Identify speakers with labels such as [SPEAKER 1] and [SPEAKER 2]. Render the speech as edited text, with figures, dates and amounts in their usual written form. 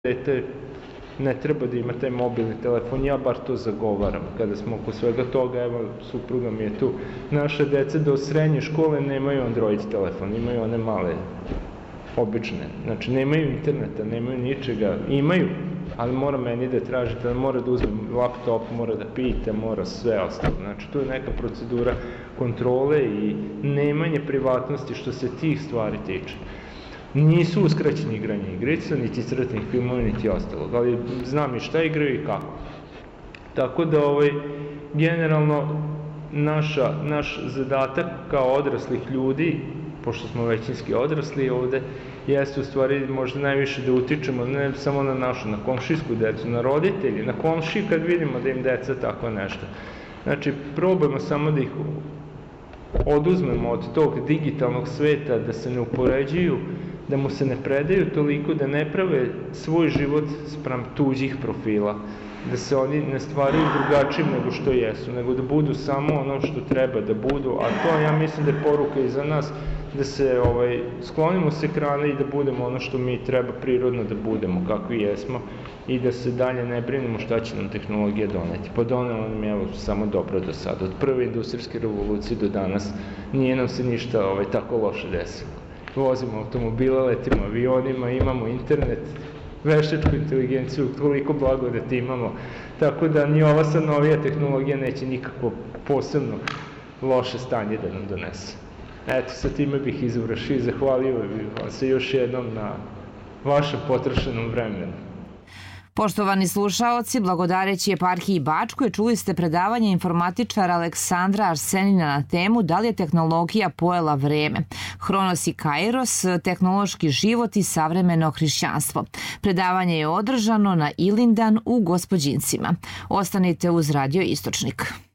[SPEAKER 1] dete ne treba da ima taj mobilni telefon, ja bar to zagovaram. Kada smo oko svega toga, evo, supruga mi je tu, naše dece do srednje škole nemaju Android telefon, imaju one male, obične. Znači, nemaju interneta, nemaju ničega, imaju, ali mora meni da tražite, mora da uzmem laptop, mora da pita, mora sve ostalo. Znači, tu je neka procedura kontrole i nemanje privatnosti što se tih stvari tiče. Nisu uskraćeni igranje igrica, niti crtnih filmova, niti ostalo, ali znam i šta igraju i kako. Tako da, generalno, naš zadatak kao odraslih ljudi, pošto smo većinski odrasli ovde, jeste u stvari možda najviše da utičemo ne samo na našu, na komšijsku decu, na roditelji, na komšiji kad vidimo da im deca tako nešto. Znači, probujemo samo da ih oduzmemo od tog digitalnog sveta, da se ne upoređuju, da mu se ne predaju toliko, da ne prave svoj život spram tuđih profila, da se oni ne stvaraju drugačijim nego što jesu, nego da budu samo ono što treba da budu, a to ja mislim da je poruka i za nas, da se sklonimo s ekrana i da budemo ono što mi treba prirodno da budemo, kakvi jesmo, i da se dalje ne brinemo šta će nam tehnologija doneti. Pa donela nam je samo dobro do sada. Od prve industrijske revolucije do danas nije nam se ništa tako loše desilo. Vozimo automobile, letimo avionima, imamo internet, veštačku inteligenciju, toliko blagodati imamo, tako da ni ova sad novija tehnologija neće nikako posebno loše stanje da nam donese. Eto, sa time bih izvršio i zahvalio bih vam se još jednom na vašem potrošenom vremenu.
[SPEAKER 2] Poštovani slušaoci, blagodareći eparhiji Bačkoj, čuli ste predavanje informatičara Aleksandra Arsenina na temu Da li je tehnologija pojela vreme? Hronos i Kairos, tehnološki život i savremeno hrišćanstvo. Predavanje je održano na Ilindan u Gospođincima. Ostanite uz Radio Istočnik.